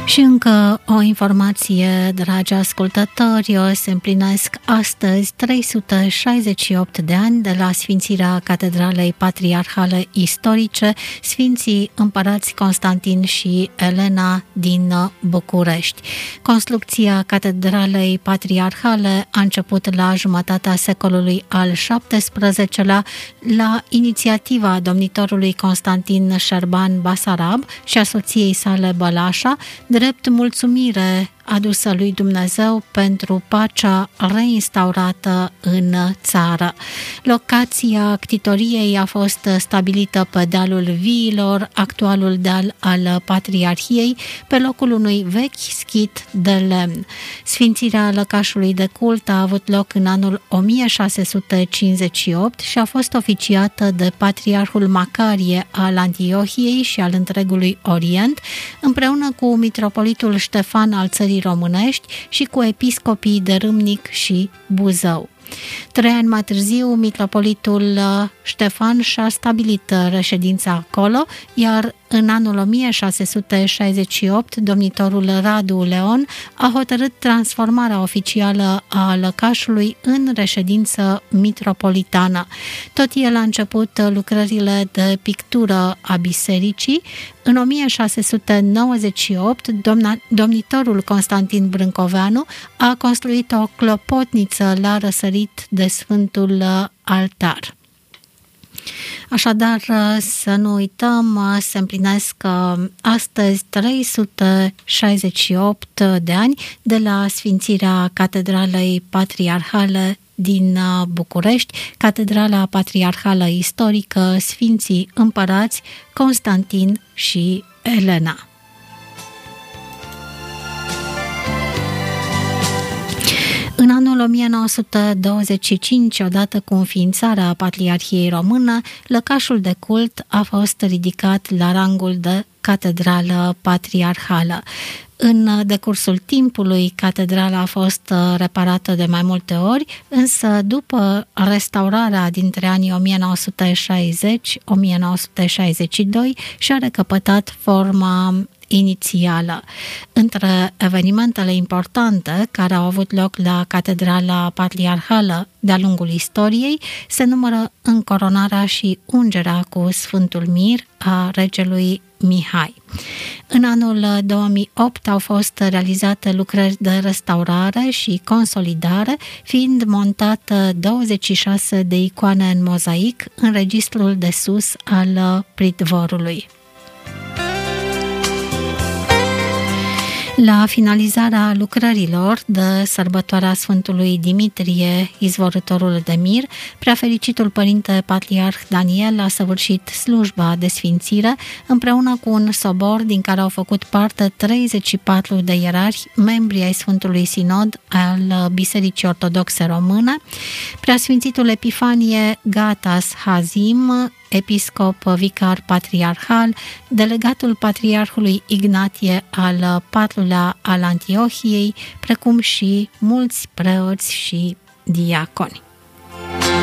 Și încă o informație, dragi ascultători, se împlinesc astăzi 368 de ani de la sfințirea Catedralei Patriarhale Istorice, Sfinții Împărați Constantin și Elena din București. Construcția Catedralei Patriarhale a început la jumătatea secolului al XVII-lea la inițiativa domnitorului Constantin Șerban Basarab și a soției sale Bălașa, drept mulțumire adusă lui Dumnezeu pentru pacea reinstaurată în țară. Locația ctitoriei a fost stabilită pe dealul Viilor, actualul deal al Patriarhiei, pe locul unui vechi schit de lemn. Sfințirea lăcașului de cult a avut loc în anul 1658 și a fost oficiată de Patriarhul Macarie al Antiohiei și al întregului Orient, împreună cu mitropolitul Ștefan al țării românești și cu episcopii de Râmnic și Buzău. 3 ani mai târziu, mitropolitul Ștefan și-a stabilit reședința acolo, iar în anul 1668, domnitorul Radu Leon a hotărât transformarea oficială a lăcașului în reședință mitropolitană. Tot el a început lucrările de pictură a bisericii. În 1698, domnitorul Constantin Brâncoveanu a construit o clopotniță la răsărit de Sfântul Altar. Așadar, să nu uităm, se împlinesc astăzi 368 de ani de la sfințirea Catedralei Patriarhale din București, Catedrala Patriarhală Istorică, Sfinții Împărați Constantin și Elena. În anul 1925, odată cu înființarea Patriarhiei Română, lăcașul de cult a fost ridicat la rangul de catedrală patriarhală. În decursul timpului, catedrala a fost reparată de mai multe ori, însă după restaurarea dintre anii 1960-1962 și-a recăpătat forma inițială. Între evenimentele importante care au avut loc la Catedrala Patriarhală de-a lungul istoriei se numără încoronarea și ungerea cu Sfântul Mir a regelui Mihai. În anul 2008 au fost realizate lucrări de restaurare și consolidare, fiind montate 26 de icoane în mozaic în registrul de sus al pridvorului. La finalizarea lucrărilor de sărbătoarea Sfântului Dimitrie, izvorâtorul de mir, preafericitul părinte patriarh Daniel a săvârșit slujba de sfințire împreună cu un sobor din care au făcut parte 34 de ierarhi, membri ai Sfântului Sinod al Bisericii Ortodoxe Române, preasfințitul Epifanie Gatas Hazim, episcop vicar patriarhal, delegatul patriarhului Ignatie al IV-lea al Antiohiei, precum și mulți preoți și diaconi.